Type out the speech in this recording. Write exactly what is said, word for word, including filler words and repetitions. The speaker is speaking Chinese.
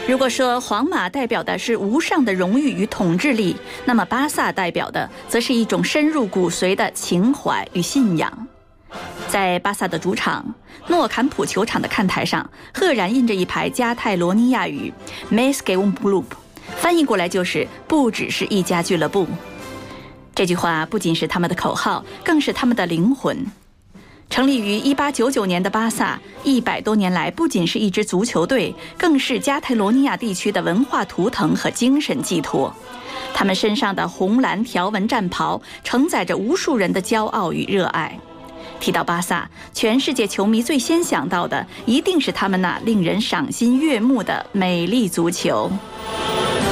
如果说皇马代表的是无上的荣誉与统治力，那么巴萨代表的则是一种深入骨髓的情怀与信仰。在巴萨的主场诺坎普球场的看台上，赫然印着一排加泰罗尼亚语 Més que un club， 翻译过来就是不只是一家俱乐部。这句话不仅是他们的口号，更是他们的灵魂。成立于一八九九年的巴萨，一百多年来不仅是一支足球队，更是加泰罗尼亚地区的文化图腾和精神寄托。他们身上的红蓝条纹战袍承载着无数人的骄傲与热爱。提到巴萨，全世界球迷最先想到的一定是他们那令人赏心悦目的美丽足球。